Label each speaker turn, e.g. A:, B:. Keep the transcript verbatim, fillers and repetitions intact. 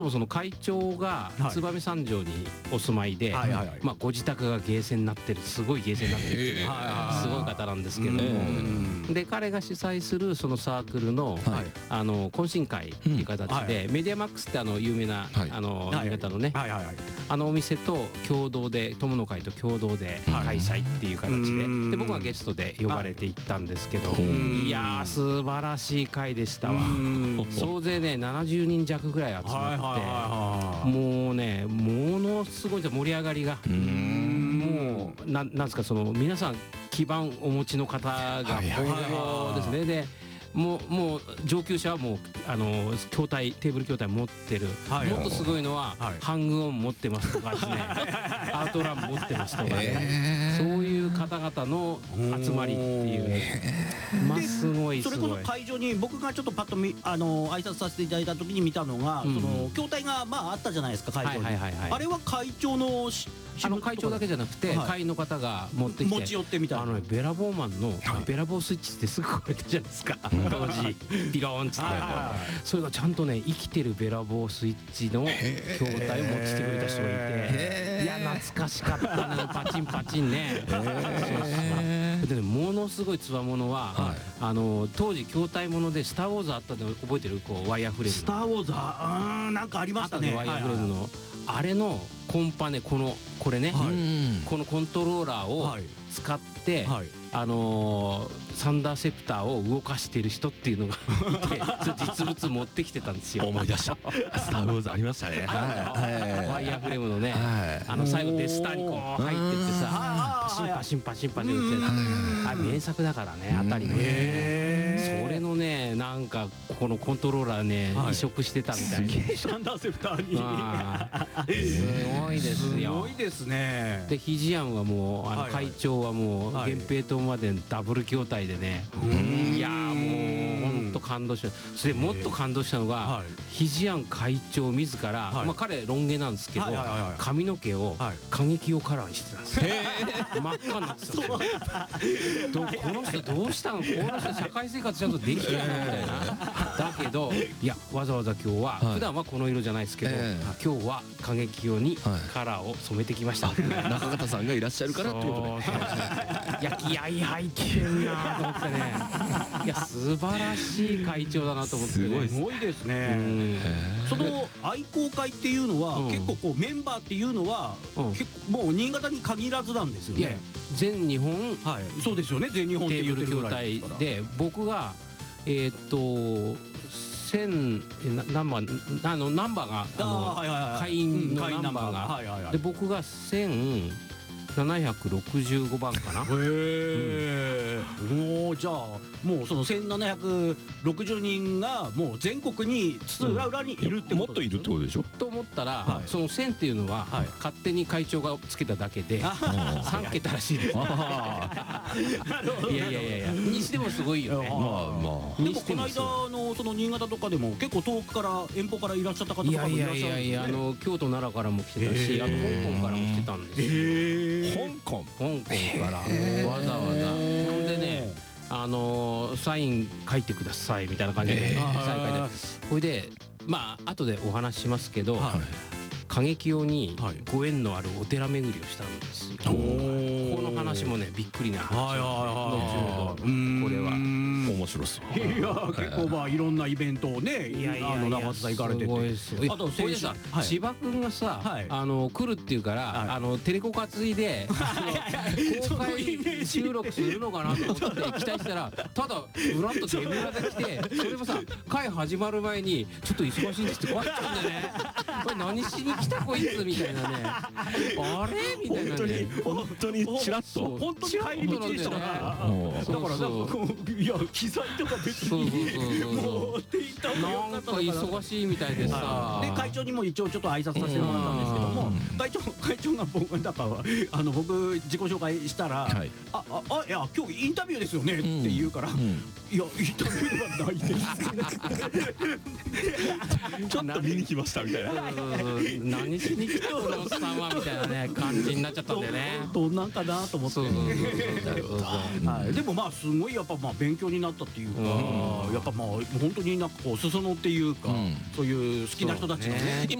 A: その会長が燕三条にお住まいで、
B: はいはいはい、
A: まあ、ご自宅がゲーセンになってる、すごいゲーセンになってるっていうね、すごい方なんですけれども、で彼が主催するそのサークルの、はい、あの懇親会っていう形で、うんはい、メディアマックスってあの有名な、はい、あの新潟のね、はいはいはい、あのお店と共同で、友の会と共同で開催っていう形で、はい、で僕はゲストで呼ばれていったんですけど、はい、いやー素晴らしい会でしたわ。総勢ねななじゅうにん弱ぐらい集まって、もうねものすごい盛り上がりが、もうななんですか、その皆さん基盤お持ちの方が多いですね。でもうもう上級者はもうあの筐体テーブル筐体持ってる、はい、もっとすごいのは、はい、ハングオン持ってますとかですねアウトラン持ってますとかね、そういう方々の集まりっていうね、まあすごいすごい。
B: それこそ会場に僕がちょっとパッとみあの挨拶させていただいた時に見たのが、うん、その筐体がまああったじゃないですか、会場に、はいはいはいはい、あれは会長の
A: あの会長だけじゃなくて、はい、会員の方が持ってきて
B: 持ち寄ってみたいな、
A: あの、ね、ベラボーマンの、はい、ベラボースイッチってすぐこうやったじゃないですか当時ピローンっつって、それがちゃんとね生きてるベラボースイッチの筐体を持ちてくれた人がいて、いや懐かしかったねパチンパチンね。そうそうでね、ものすごいつわものは、はい、あの当時筐体ものでスターウォーズあったの覚えてる？こうワイヤーフレーム、
B: スターウォーズはうんなんかありましたね。
A: ワイヤーフレームの、はいはい、あれのコンパネ、このこれね、はい、このコントローラーを使って、はい、あのー、サンダーセプターを動かしている人っていうのがいて実物持ってきてたんですよ。
C: 思い出したスターウォーズありましたね、はい、
A: ワイヤーフレームのね、はい、あの最後デスターにこう入ってってさ、パシンパシンパシンパシンってあれ名作だからね、あたりね、それのねなんかこのコントローラーね、はい、移植してたみたいな、
B: サンダーセプターに
A: すごいですよ。
B: すごいですね。
A: でヒジアンはもうあの会長はもう源平島までダブル筐体でね、いやもう本当感動した。それでもっと感動したのがヒジアン会長自ら、まあ彼ロン毛なんですけど髪の毛を過激用カラーにしてたんですよ。真っ赤になってたんですよ。この人どうしたの、この人社会生活ちゃんとできてるのみたいな。だけどいやわざわざ今日は普段はこの色じゃないですけど、今日は過激用にカラーを染めてきました。
C: 中方さんがいらっしゃるからってことで、
A: いや気合い入ってるなと思ってね、いや素晴らしい会長だなと思って、ね、
B: すごいですね。その愛好会っていうのは、うん、結構こうメンバーっていうのは、うん、結構もう新潟に限らずなんですよね。いや
A: 全日本、
B: はい、そうですよね、全日本っていう
A: テーブル筐体で、僕がえー、っと千ナンバーあのナンバーがあの会員のナンバーがで、僕が千ななひゃくろくじゅうごばんかな。へ
B: え、もうじゃあもうそのせんななひゃくろくじゅうにんがもう全国に津々浦々にいるってこと、
C: もっといるってことでしょ
A: と思ったら、はい、そのせんっていうのは、はい、勝手に会長がつけただけでさんけたらしいです。いやいやいやいや、にしてもすごいよね。まあ
B: まあでもこの間のその新潟とかでも結構遠くから遠方からいらっしゃった方とかもいらっしゃるんですね。いやいやいや、あの
A: 京都奈良からも来てたし、あと香港からも来てたんですよ。
C: 香港
A: 香港からわざわざ、ほんでね、あのー、サイン書いてくださいみたいな感じで、サイン書いて、それでまあ後でお話ししますけど、はい、歌劇用にご縁のあるお寺巡りをしたんですよ。この話もねびっくりな話、後ほどこれは
C: 面白そう。
B: いや結構まあいろんなイベントをね、いやいや長松さん行かれてて、
A: あとそれでさ千葉君がさあの来るっていうからあのテレコ担いで公開収録するのかなと思って期待したら、ただブラッと手ぶらで来て、それもさ会始まる前にちょっと忙しいんですって終わっちゃうんだよね。これ何しに来たこいつみたいなね、あれみたいなね、
C: 本当にチラッと
B: 本当に帰り道でしたから、だからなんかこういや機材とか別に持っていった方が
A: なんか忙しいみたいでさ、
B: で会長にも一応ちょっと挨拶させてもらったんですけども、会長会長が僕だからあの僕自己紹介したら、あああいや今日インタビューですよねって言うから、いやインタビューはないです。
C: ちょっと見に来ましたみたいな、
A: 何しに来たこのおっさんはみたいなね感じになっちゃったんだよね。
B: どんなんかなと思って。でもまあすごいやっぱまあ勉強になったったっていうか、やっぱまあ本当になんかこう裾野っていうか、そういう好きな人たちがね。